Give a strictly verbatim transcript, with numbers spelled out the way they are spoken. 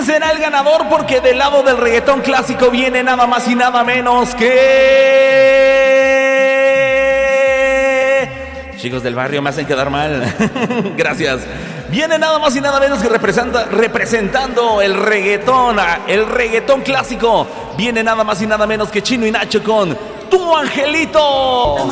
¿Quién será el ganador? Porque del lado del reggaetón clásico viene nada más y nada menos que... Chicos del barrio me hacen quedar mal. Gracias. Viene nada más y nada menos que representa, representando el reggaetón, el reggaetón clásico. Viene nada más y nada menos que Chino y Nacho con Tu Angelito.